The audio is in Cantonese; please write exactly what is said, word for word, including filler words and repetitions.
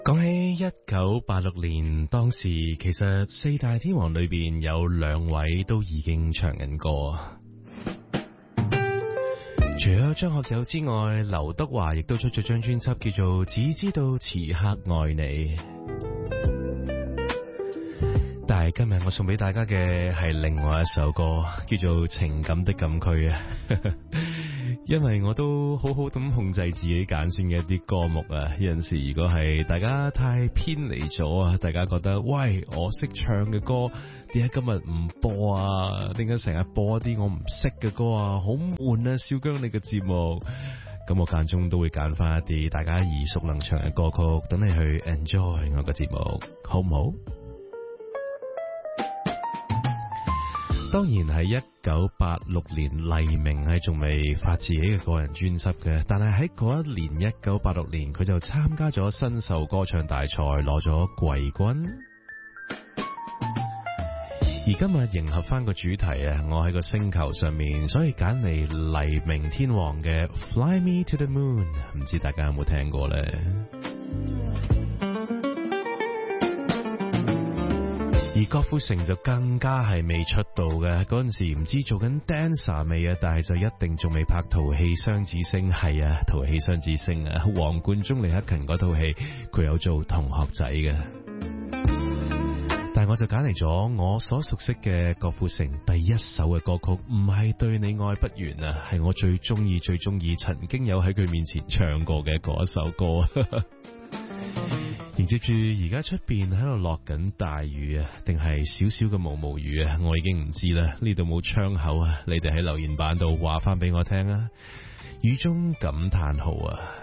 講起一九八六年，當時其實四大天王裏邊有兩位都已經唱緊歌，除咗張學友之外，劉德華亦都出咗張專輯叫做《只知道此刻愛你》。但係今日我送俾大家嘅係另外一首歌，叫做《情感的禁區》啊。因為我都好好咁控制自己揀選嘅一啲歌目啊，有陣時如果係大家太偏離咗啊，大家覺得喂，我識唱嘅歌點解今日唔播啊？點解成日播一啲我唔識嘅歌啊？好悶啊！小姜你嘅節目，咁我間中都會揀翻一啲大家耳熟能詳嘅歌曲，等你去 enjoy 我嘅節目，好唔好？當然係一九八六年，黎明係仲未發自己嘅個人專輯嘅，但係喺嗰一年一九八六年，佢就參加咗新秀歌唱大賽，攞咗季軍。而今日迎合翻個主題啊，我喺個星球上面，所以揀嚟黎明天王嘅 Fly Me to the Moon， 唔知大家有冇聽過呢？而郭富城就更加係未出道嘅，嗰陣時唔知做緊 dancer 未啊，但係就一定仲未拍《淘氣雙子星》。係啊，《淘氣雙子星》啊，黃貫中、李克勤嗰套戲佢有做同學仔嘅。但係我就揀嚟咗我所熟悉嘅郭富城第一首嘅歌曲，唔係對你愛不完啊，係我最中意最中意曾經有喺佢面前唱過嘅嗰一首歌。連接住而家出邊喺度落緊大雨啊，定係少少嘅毛毛雨啊，我已經唔知啦。呢度冇窗口啊，你哋喺留言板度話翻俾我聽啊。雨中感嘆號啊！